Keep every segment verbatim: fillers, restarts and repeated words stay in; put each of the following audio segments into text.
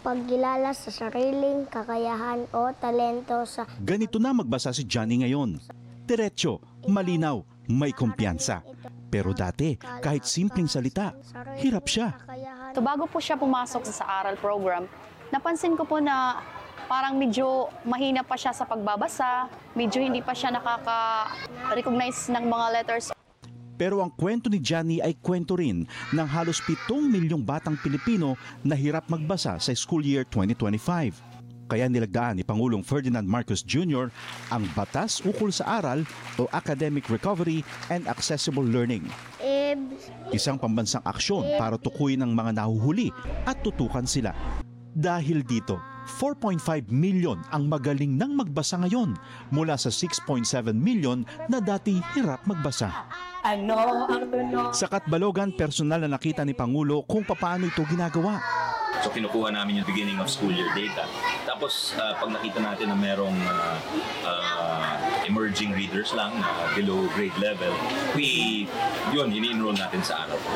pagkilala sa sariling kakayahan o talento sa... Ganito na magbasa si Johnny ngayon. Diretso, malinaw, may kumpiyansa. Pero dati, kahit simpleng salita, hirap siya. So bago po siya pumasok sa aral program, napansin ko po na parang medyo mahina pa siya sa pagbabasa, medyo hindi pa siya nakaka-recognize ng mga letters. Pero ang kwento ni Johnny ay kwento rin ng halos pitong milyong batang Pilipino na hirap magbasa sa school year twenty twenty-five. Kaya nilagdaan ni Pangulong Ferdinand Marcos Junior ang Batas Ukol sa Aral o Academic Recovery and Accessible Learning. Isang pambansang aksyon para tukuyin ang mga nahuhuli at tutukan sila. Dahil dito, four point five million ang magaling nang magbasa ngayon mula sa six point seven million na dati hirap magbasa. Ano ang tunog? Sa Katbalogan, personal na nakita ni Pangulo kung paano ito ginagawa. So kinukuha namin yung beginning of school year data. Tapos uh, pag nakita natin na merong uh, uh, emerging readers lang na uh, below grade level, we, yun, ini-enroll natin sa araw.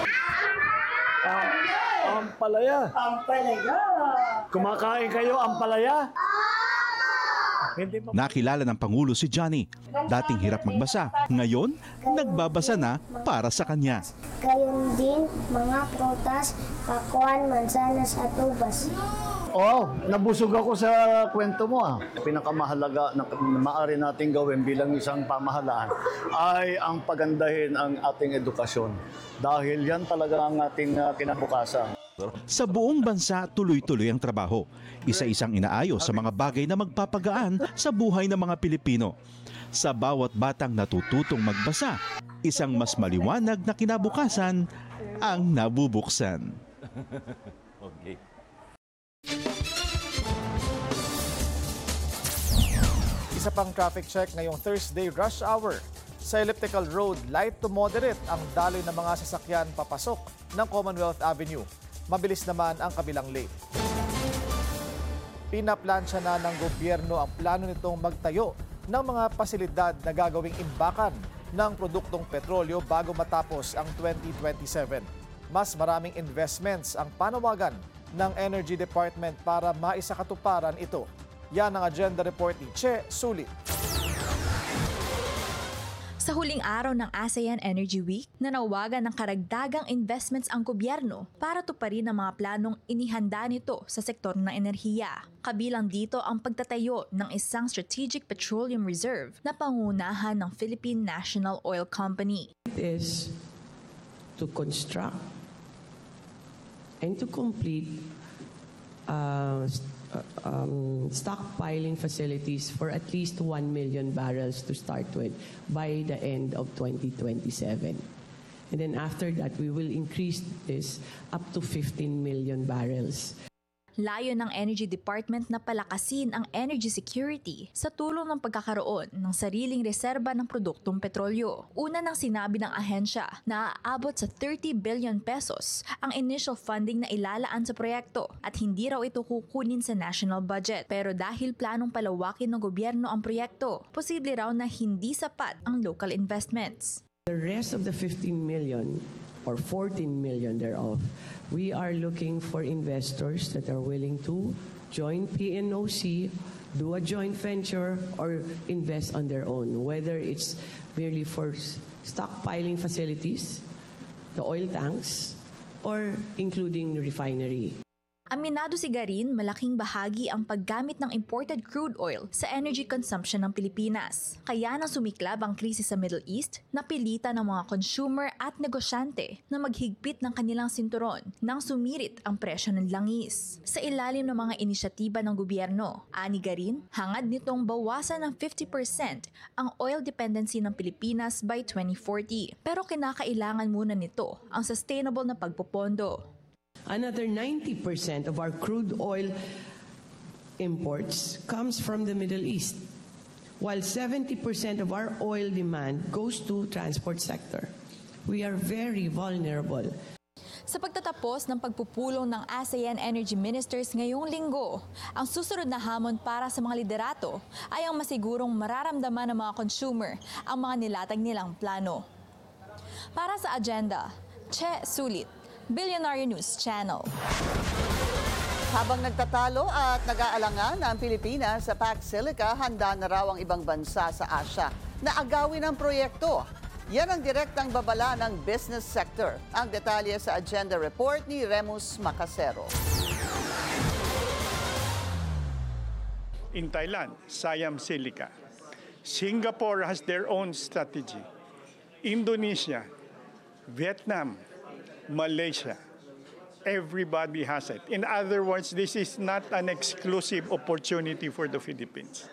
Ampalaya. Ampalaya. Kumakain kayo ampalaya? Hindi pa... Nakilala ng Pangulo si Johnny. Dating hirap magbasa, ngayon nagbabasa na para sa kanya. Gayon din mga prutas, pakuan, mansanas at ubas. Oh, nabusog ako sa kwento mo ah. Pinakamahalaga na maaari nating gawin bilang isang pamahalaan ay ang pagandahin ang ating edukasyon. Dahil yan talaga ang ating uh, kinabukasan. Sa buong bansa, tuloy-tuloy ang trabaho. Isa-isang inaayos sa mga bagay na magpapagaan sa buhay ng mga Pilipino. Sa bawat batang natututong magbasa, isang mas maliwanag na kinabukasan ang nabubuksan. Okay. Isa pang traffic check ngayong Thursday rush hour. Sa Elliptical Road, light to moderate ang daloy ng mga sasakyan papasok ng Commonwealth Avenue. Mabilis naman ang kabilang lane. Pinaplansya na ng gobyerno ang plano nitong magtayo ng mga pasilidad na gagawing imbakan ng produktong petrolyo bago matapos ang twenty twenty-seven. Mas maraming investments ang panawagan ng Energy Department para maisakatuparan ito. Yan ang agenda report ni Che Sulit. Sa huling araw ng ASEAN Energy Week, nanawagan ng karagdagang investments ang gobyerno para tuparin ang mga planong inihanda nito sa sektor ng enerhiya. Kabilang dito ang pagtatayo ng isang Strategic Petroleum Reserve na pangunahan ng Philippine National Oil Company. It is to construct and to complete uh, Um, stockpiling facilities for at least one million barrels to start with by the end of twenty twenty-seven. And then after that, we will increase this up to fifteen million barrels. Layo ng Energy Department na palakasin ang energy security sa tulong ng pagkakaroon ng sariling reserba ng produktong petrolyo. Una nang sinabi ng ahensya na aabot sa thirty billion pesos ang initial funding na ilalaan sa proyekto at hindi raw ito kukunin sa national budget. Pero dahil planong palawakin ng gobyerno ang proyekto, posible raw na hindi sapat ang local investments. The rest of the fifteen million or fourteen million thereof, we are looking for investors that are willing to join P N O C, do a joint venture, or invest on their own, whether it's merely for stockpiling facilities, the oil tanks, or including refinery. Aminado si Garin, malaking bahagi ang paggamit ng imported crude oil sa energy consumption ng Pilipinas. Kaya nang sumiklab ang krisis sa Middle East, napilitan ng mga consumer at negosyante na maghigpit ng kanilang sinturon nang sumirit ang presyo ng langis. Sa ilalim ng mga inisyatiba ng gobyerno, ani Garin, hangad nitong bawasan ng fifty percent ang oil dependency ng Pilipinas by twenty forty. Pero kinakailangan muna nito ang sustainable na pagpopondo. Another ninety percent of our crude oil imports comes from the Middle East, while seventy percent of our oil demand goes to transport sector. We are very vulnerable. Sa pagtatapos ng pagpupulong ng ASEAN Energy Ministers ngayong linggo, ang susunod na hamon para sa mga liderato ay ang masigurong mararamdaman ng mga consumer ang mga nilatag nilang plano. Para sa agenda, Che Sulit, Billionaire News Channel. Habang nagtatalo at nag-aalangan ang Pilipinas sa Pax Silica, handa na raw ang ibang bansa sa Asia na agawin ang proyekto. Yan ang direktang babala ng business sector. Ang detalye sa agenda report ni Remus Macasero. In Thailand, Siam Silica. Singapore has their own strategy. Indonesia, Vietnam, Malaysia. Everybody has it. In other words, this is not an exclusive opportunity for the Philippines.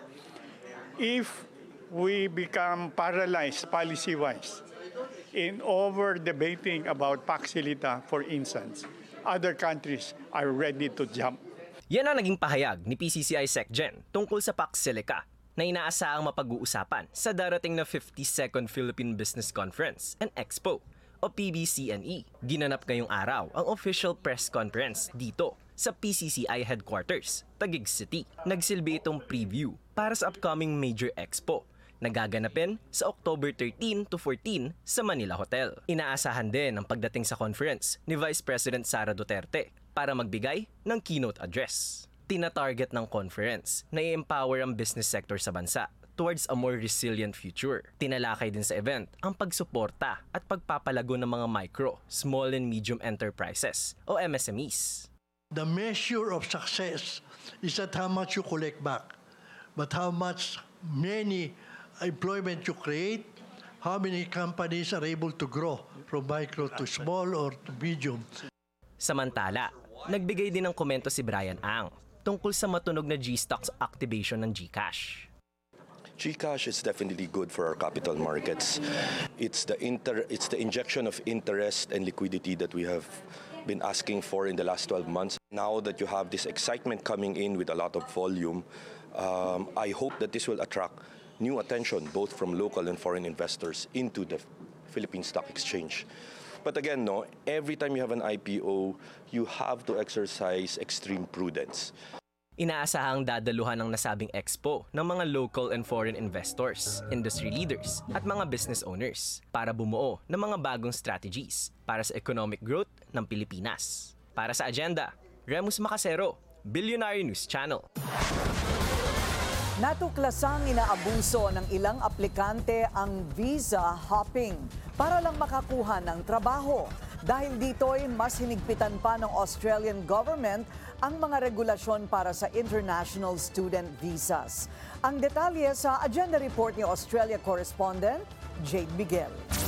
If we become paralyzed policy-wise in over-debating about Pax Silica, for instance, other countries are ready to jump. Yan ang naging pahayag ni P C C I SecGen tungkol sa Pax Silica na inaasahang mapag-uusapan sa darating na fifty-second Philippine Business Conference and Expo o P B C N E. Ginanap ngayong araw ang official press conference dito sa P C C I headquarters, Taguig City. Nagsilbi itong preview para sa upcoming major expo na gaganapin sa October thirteen to fourteen sa Manila Hotel. Inaasahan din ang pagdating sa conference ni Vice President Sara Duterte para magbigay ng keynote address. Tina-target ng conference na i-empower ang business sector sa bansa towards a more resilient future. Tinalakay din sa event ang pagsuporta at pagpapalago ng mga micro, small and medium enterprises o M S M Es. The measure of success is not how much you collect back, but how much many employment you create, how many companies are able to grow from micro to small or to medium. Samantala, nagbigay din ng komento si Brian Ang tungkol sa matunog na G-Stocks activation ng GCash. GCash is definitely good for our capital markets. It's the inter it's the injection of interest and liquidity that we have been asking for in the last twelve months. Now that you have this excitement coming in with a lot of volume, um, I hope that this will attract new attention both from local and foreign investors into the Philippine Stock Exchange. But again, no, every time you have an I P O, you have to exercise extreme prudence. Inaasahang dadaluhan ng nasabing expo ng mga local and foreign investors, industry leaders at mga business owners para bumuo ng mga bagong strategies para sa economic growth ng Pilipinas. Para sa agenda, Remus Macasero, Billionaire News Channel. Natuklasang inaabuso ng ilang aplikante ang visa hopping para lang makakuha ng trabaho. Dahil dito'y mas hinigpitan pa ng Australian government ang mga regulasyon para sa international student visas. Ang detalye sa agenda report ni Australia correspondent Jade Miguel.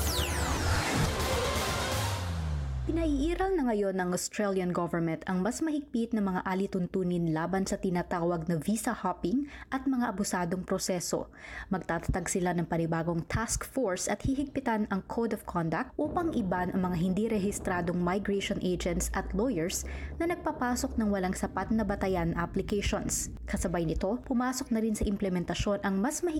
Pinaiiral na ngayon ng Australian government ang mas mahigpit na mga alituntunin laban sa tinatawag na visa hopping at mga abusadong proseso. Magtatatag sila ng panibagong task force at hihigpitan ang code of conduct upang iban ang mga hindi rehistradong migration agents at lawyers na nagpapasok ng walang sapat na batayan applications. Kasabay nito, pumasok na rin sa implementasyon ang mas mahigpit